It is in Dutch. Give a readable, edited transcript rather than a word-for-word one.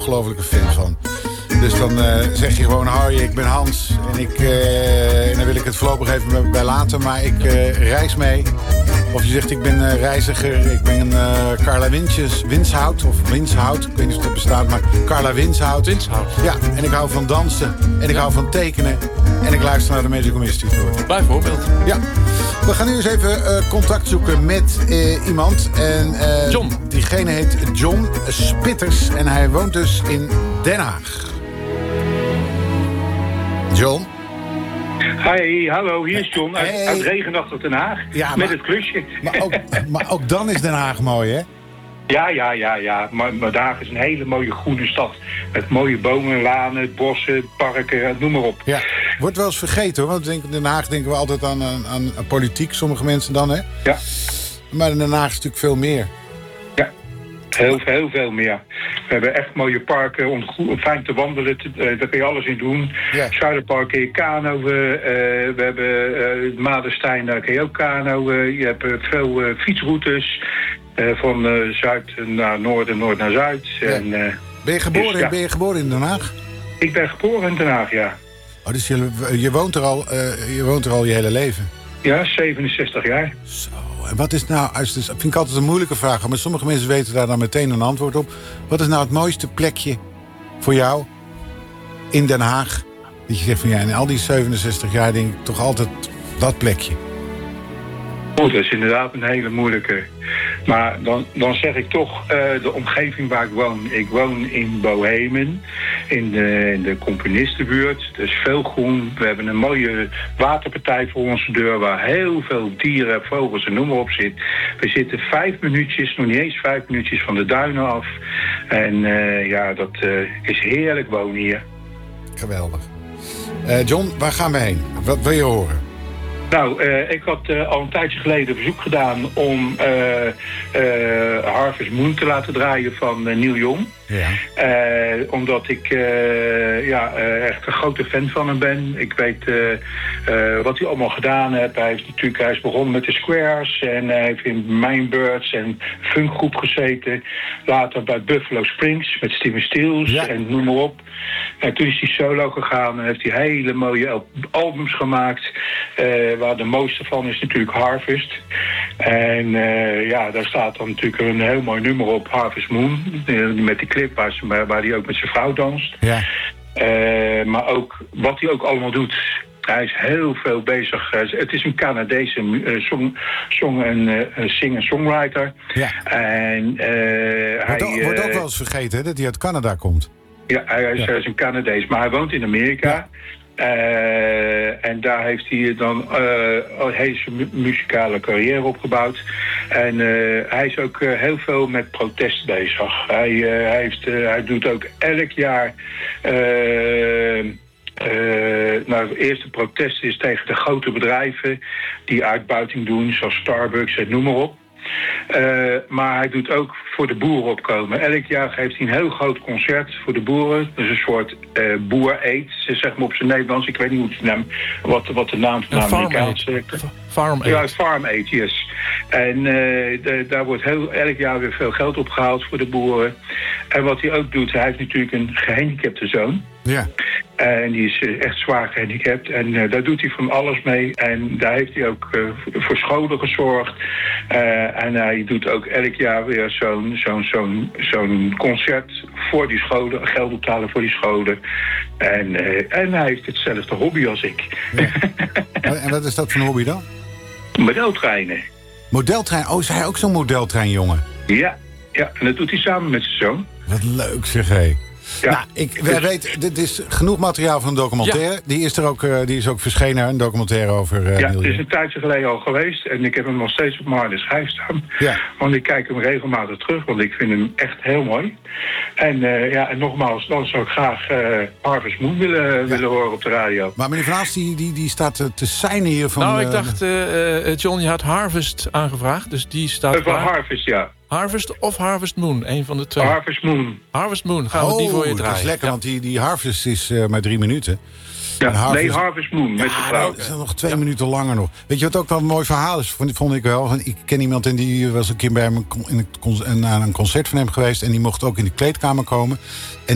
ongelofelijke fan van. Dus dan zeg je gewoon, hoi, ik ben Hans. En dan wil ik het voorlopig even bij laten, maar ik reis mee. Of je zegt, ik ben reiziger, ik ben Carla Winshout. Of Winshout, ik weet niet of dat bestaat, maar Carla Winshout. Ja, en ik hou van dansen. En ik hou van tekenen. En ik luister naar de Magical Mystery Tour. Bijvoorbeeld. Ja. We gaan nu eens even contact zoeken met iemand. En, John. Diegene heet John Spitters. En hij woont dus in Den Haag. John? Hi, hallo, hier is John uit regenachtig Den Haag. Ja, met het klusje. Maar ook dan is Den Haag mooi, hè? Ja. Maar Den Haag is een hele mooie groene stad. Met mooie bomen, lanen, bossen, parken, noem maar op. Ja, wordt wel eens vergeten, hoor. Want in Den Haag denken we altijd aan politiek. Sommige mensen dan, hè? Ja. Maar in Den Haag is natuurlijk veel meer. Ja, heel veel meer. We hebben echt mooie parken om fijn te wandelen. Daar kun je alles in doen. Ja. Zuiderpark kun je kanoën. We hebben Madenstein, daar kun je ook kanoën. Je hebt veel fietsroutes. Van zuid naar noord en noord naar zuid. Ja. En, Ben je geboren in Den Haag? Ik ben geboren in Den Haag, ja. Oh, dus je woont er al je hele leven? Ja, 67 jaar. Zo, en wat is nou, dat vind ik altijd een moeilijke vraag, maar sommige mensen weten daar dan meteen een antwoord op. Wat is nou het mooiste plekje voor jou in Den Haag? Dat je zegt van ja, in al die 67 jaar denk ik toch altijd dat plekje. Goed, dat is inderdaad een hele moeilijke. Maar dan zeg ik toch de omgeving waar ik woon. Ik woon in Bohemen, in de componistenbuurt. Er is veel groen. We hebben een mooie waterpartij voor onze deur waar heel veel dieren, vogels en noem maar op zit. We zitten 5 minuutjes, nog niet eens 5 minuutjes van de duinen af. En dat is heerlijk wonen hier. Geweldig. John, waar gaan we heen? Wat wil je horen? Nou, ik had al een tijdje geleden verzoek gedaan om Harvest Moon te laten draaien van Neil Young. Ja. Omdat ik echt een grote fan van hem ben. Ik weet wat hij allemaal gedaan heeft. Hij is begonnen met de Squares en hij heeft in Mindbirds en funkgroep gezeten. Later bij Buffalo Springs met Steven Stills en noem maar op. En toen is hij solo gegaan en heeft hij hele mooie albums gemaakt. Waar de mooiste van is natuurlijk Harvest. En daar staat dan natuurlijk een heel mooi nummer op, Harvest Moon. Met die clip waar hij ook met zijn vrouw danst. Ja. Maar ook wat hij ook allemaal doet. Hij is heel veel bezig. Het is een Canadese singer-songwriter. Ja. En wordt ook wel eens vergeten hè, dat hij uit Canada komt. Ja, hij is een Canadees, maar hij woont in Amerika. Ja. En daar heeft hij dan zijn muzikale carrière opgebouwd. En hij is ook heel veel met protest bezig. Hij doet ook elk jaar... het eerste protest is tegen de grote bedrijven die uitbuiting doen, zoals Starbucks en noem maar op. Maar hij doet ook voor de boeren opkomen. Elk jaar geeft hij een heel groot concert voor de boeren. Dat is een soort boer-eet, zeg maar op zijn Nederlands. Ik weet niet wat de naam van de Amerikaanse... Farm Aid. Ja, Farm Aid, yes. En daar wordt elk jaar weer veel geld opgehaald voor de boeren. En wat hij ook doet, hij heeft natuurlijk een gehandicapte zoon. Ja. En die is echt zwaar gehandicapt. En daar doet hij van alles mee. En daar heeft hij ook voor scholen gezorgd. En hij doet ook elk jaar weer zo'n concert voor die scholen. Geld ophalen voor die scholen. En hij heeft hetzelfde hobby als ik. Ja. En wat is dat voor een hobby dan? Modeltreinen. Modeltrein? Oh, is hij ook zo'n modeltreinjongen? Ja, en dat doet hij samen met zijn zoon. Wat leuk zeg, hé. Ja. Nou, wij weten, dit is genoeg materiaal van een documentaire. Ja. Die is ook verschenen, een documentaire over... het is een tijdje geleden al geweest. En ik heb hem nog steeds op mijn harde schijf staan. Ja. Want ik kijk hem regelmatig terug, want ik vind hem echt heel mooi. En nogmaals, dan zou ik graag Harvest Moon willen horen op de radio. Maar meneer Van Aalst, die staat te seinen hier van... Nou, ik dacht, John, je had Harvest aangevraagd, dus die staat klaar. Harvest, ja. Harvest of Harvest Moon, een van de twee. Harvest Moon. Harvest Moon, gaan we die voor je draaien. Dat is lekker, want die Harvest is maar 3 minuten. Ja, Harvest Moon met de vrouw. Dat is nog 2 minuten langer nog. Weet je wat ook wel een mooi verhaal is, vond ik wel. Ik ken iemand en die was een keer bij hem naar een concert van hem geweest. En die mocht ook in de kleedkamer komen. En